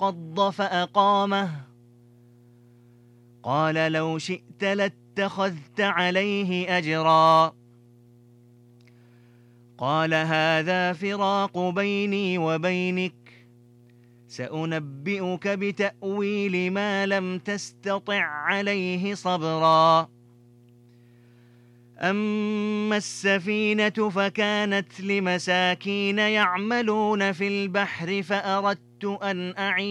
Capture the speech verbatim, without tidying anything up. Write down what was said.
فانقض فأقامه قال لو شئت لاتخذت عليه أجرا قال هذا فراق بيني وبينك سأنبئك بتأويل ما لم تستطع عليه صبرا أما السفينة فكانت لمساكين يعملون في البحر فأردت أن أعيبها